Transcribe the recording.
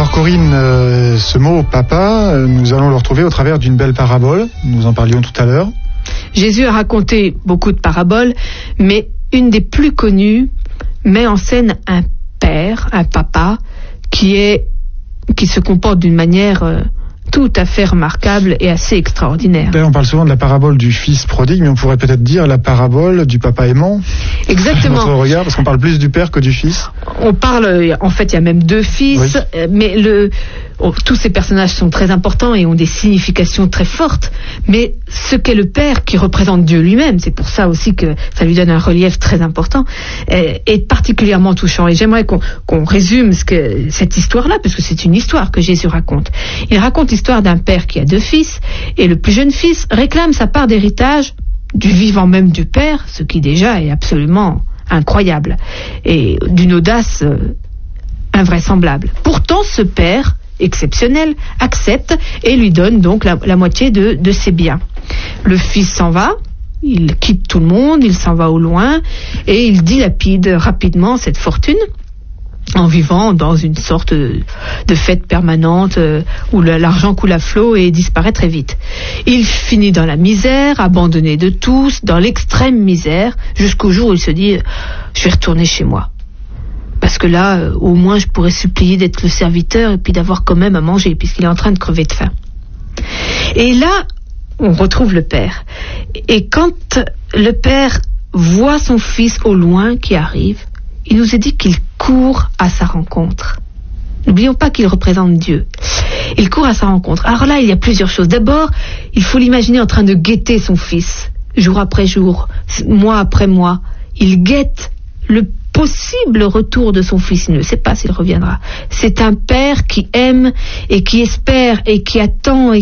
Alors Corinne, ce mot papa, nous allons le retrouver au travers d'une belle parabole. Nous en parlions tout à l'heure. Jésus a raconté beaucoup de paraboles, mais une des plus connues met en scène un père, un papa, qui se comporte d'une manière tout à fait remarquable et assez extraordinaire. On parle souvent de la parabole du fils prodigue, mais on pourrait peut-être dire la parabole du papa aimant. Exactement. Notre regard, parce qu'on parle plus du père que du fils. On parle, en fait, il y a même deux fils, oui. Mais tous ces personnages sont très importants et ont des significations très fortes. Mais ce qu'est le père, qui représente Dieu lui-même, c'est pour ça aussi que ça lui donne un relief très important, est particulièrement touchant. Et j'aimerais qu'on résume cette histoire-là, parce que c'est une histoire que Jésus raconte. Il raconte l'histoire d'un père qui a deux fils, et le plus jeune fils réclame sa part d'héritage du vivant même du père, ce qui déjà est absolument incroyable, et d'une audace invraisemblable. Pourtant, ce père exceptionnel accepte et lui donne donc la moitié de ses biens. Le fils s'en va, il quitte tout le monde, il s'en va au loin, et il dilapide rapidement cette fortune en vivant dans une sorte de fête permanente où l'argent coule à flot et disparaît très vite. Il finit dans la misère, abandonné de tous, dans l'extrême misère, jusqu'au jour où il se dit « je vais retourner chez moi ». Parce que là, au moins, je pourrais supplier d'être le serviteur et puis d'avoir quand même à manger, puisqu'il est en train de crever de faim. Et là, on retrouve le père. Et quand le père voit son fils au loin qui arrive, il nous est dit qu'il court à sa rencontre. N'oublions pas qu'il représente Dieu. Il court à sa rencontre. Alors là, il y a plusieurs choses. D'abord, il faut l'imaginer en train de guetter son fils, jour après jour, mois après mois. Il guette le possible retour de son fils. Il ne sait pas s'il reviendra. C'est un père qui aime et qui espère et qui attend et